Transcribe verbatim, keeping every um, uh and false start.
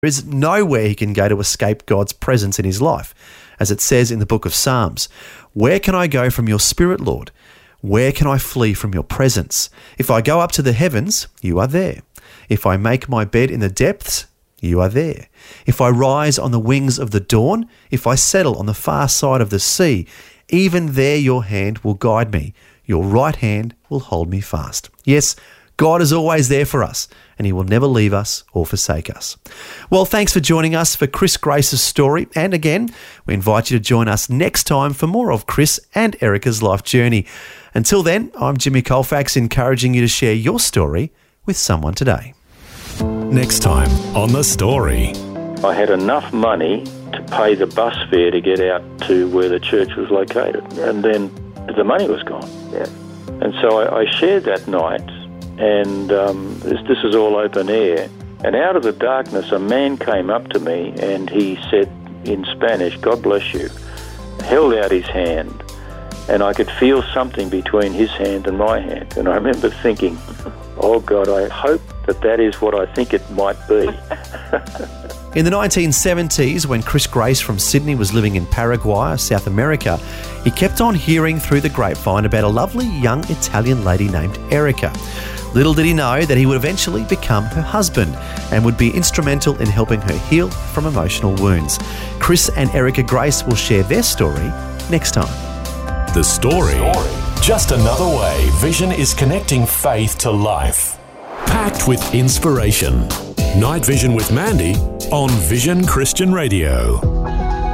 There is nowhere he can go to escape God's presence in his life. As it says in the book of Psalms, "Where can I go from your spirit, Lord? Where can I flee from your presence? If I go up to the heavens, you are there. If I make my bed in the depths, you are there. If I rise on the wings of the dawn, if I settle on the far side of the sea, even there your hand will guide me. Your right hand will hold me fast." Yes, God is always there for us, and he will never leave us or forsake us. Well, thanks for joining us for Chris Grace's story. And again, we invite you to join us next time for more of Chris and Erica's life journey. Until then, I'm Jimmy Colfax, encouraging you to share your story with someone today. Next time on The Story. I had enough money to pay the bus fare to get out to where the church was located. Yeah. And then the money was gone. Yeah. And so I, I shared that night, and um, this, this is all open air. And out of the darkness, a man came up to me and he said in Spanish, "God bless you," held out his hand, and I could feel something between his hand and my hand. And I remember thinking, oh God, I hope that that is what I think it might be. In the nineteen seventies, when Chris Grace from Sydney was living in Paraguay, South America, he kept on hearing through the grapevine about a lovely young Italian lady named Erica. Little did he know that he would eventually become her husband and would be instrumental in helping her heal from emotional wounds. Chris and Erica Grace will share their story next time. The Story. Just another way Vision is connecting faith to life. Packed with inspiration. Night Vision with Mandy on Vision Christian Radio.